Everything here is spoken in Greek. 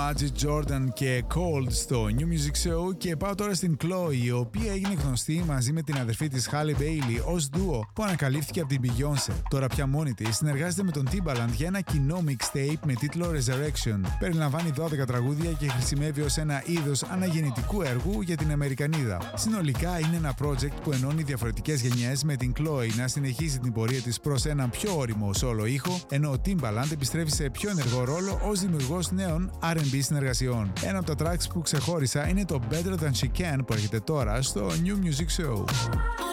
Magic Jordan και Cold στο New Music Show και πάω τώρα στην Chloe, η οποία έγινε γνωστή μαζί με την αδερφή της Halle Bailey ως ντουο που ανακαλύφθηκε από την Beyoncé. Τώρα πια μόνη της συνεργάζεται με τον Timbaland για ένα κοινό mixtape με τίτλο Resurrection. Περιλαμβάνει 12 τραγούδια και χρησιμεύει ως ένα είδος αναγεννητικού έργου για την Αμερικανίδα. Συνολικά είναι ένα project που ενώνει διαφορετικές γενιές, με την Chloe να συνεχίζει την πορεία της προς έναν πιο ώριμο solo ήχο, ενώ ο Timbaland επιστρέφει σε πιο ενεργό ρόλο ως δημιουργός νέων R&B συνεργασιών. Ένα από τα tracks που ξεχώρισα είναι το Better Than She Can που έρχεται τώρα στο New Music Show.